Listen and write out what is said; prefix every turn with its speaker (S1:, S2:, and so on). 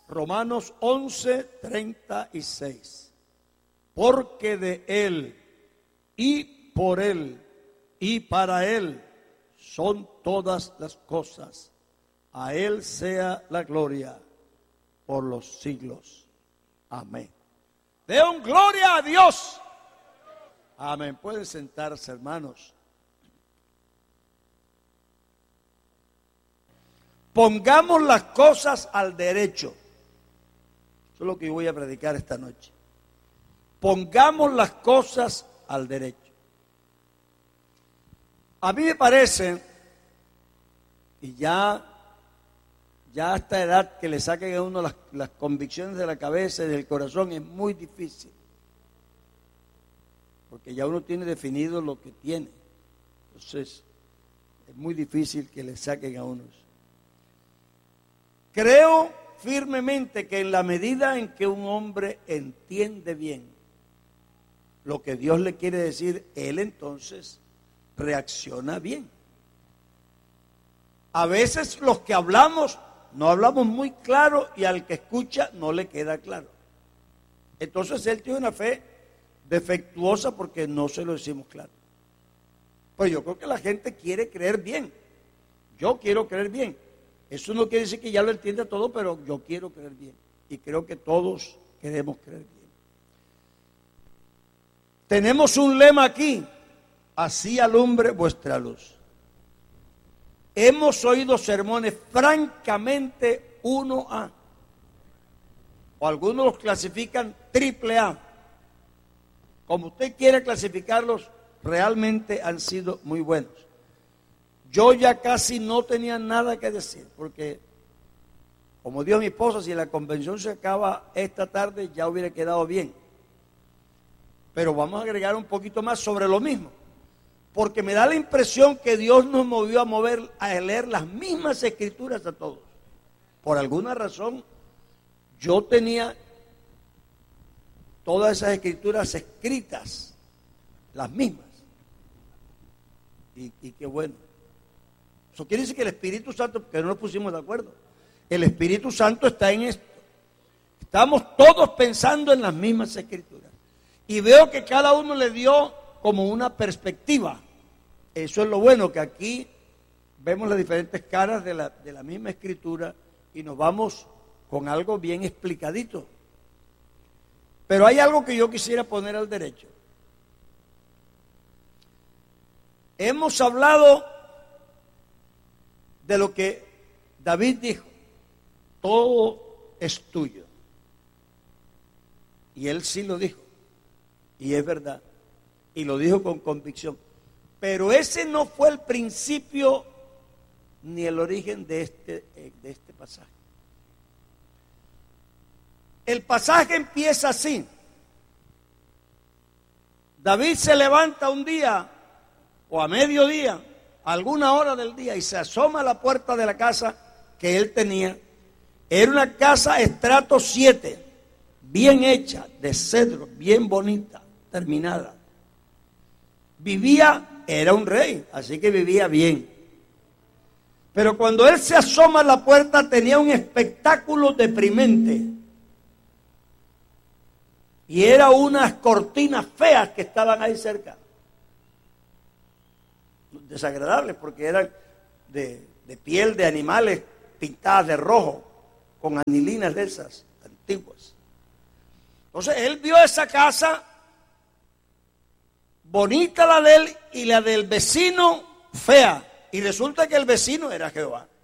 S1: Romanos 11:36. Porque de Él, y por Él, y para Él son todas las cosas. A Él sea la gloria por los siglos. Amén. Den gloria a Dios. Amén. Pueden sentarse, hermanos. Pongamos las cosas al derecho. Eso es lo que yo voy a predicar esta noche. Pongamos las cosas al derecho. A mí me parece, y ya a esta edad que le saquen a uno las convicciones de la cabeza y del corazón es muy difícil. Porque ya uno tiene definido lo que tiene. Entonces, es muy difícil que le saquen a uno. Creo firmemente que en la medida en que un hombre entiende bien lo que Dios le quiere decir, él entonces reacciona bien. A veces los que hablamos, no hablamos muy claro y al que escucha no le queda claro. Entonces él tiene una fe defectuosa porque no se lo decimos claro. Pues yo creo que la gente quiere creer bien. Yo quiero creer bien. Eso no quiere decir que ya lo entienda todo, pero yo quiero creer bien. Y creo que todos queremos creer bien. Tenemos un lema aquí: así alumbre vuestra luz. Hemos oído sermones francamente 1A, o algunos los clasifican AAA. Como usted quiere clasificarlos, realmente han sido muy buenos. Yo ya casi no tenía nada que decir, porque como dijo mi esposa, si la convención se acaba esta tarde ya hubiera quedado bien. Pero vamos a agregar un poquito más sobre lo mismo, porque me da la impresión que Dios nos movió a leer las mismas escrituras a todos. Por alguna razón, yo tenía todas esas escrituras escritas, las mismas. Y qué bueno. Eso quiere decir que el Espíritu Santo, porque no nos pusimos de acuerdo, el Espíritu Santo está en esto. Estamos todos pensando en las mismas escrituras. Y veo que cada uno le dio como una perspectiva. Eso es lo bueno, que aquí vemos las diferentes caras de la misma escritura y nos vamos con algo bien explicadito. Pero hay algo que yo quisiera poner al derecho. Hemos hablado de lo que David dijo: todo es tuyo. Y él sí lo dijo, y es verdad, y lo dijo con convicción. Pero ese no fue el principio ni el origen de este pasaje. El pasaje empieza así. David se levanta un día o a mediodía, a alguna hora del día, y se asoma a la puerta de la casa que él tenía. Era una casa estrato 7, bien hecha, de cedro, bien bonita, terminada. Era un rey, así que vivía bien. Pero cuando él se asoma a la puerta tenía un espectáculo deprimente. Y eran unas cortinas feas que estaban ahí cerca. Desagradables, porque eran de piel de animales pintadas de rojo, con anilinas de esas antiguas. Entonces él vio esa casa, bonita la de él y la del vecino fea. Y resulta que el vecino era Jehová.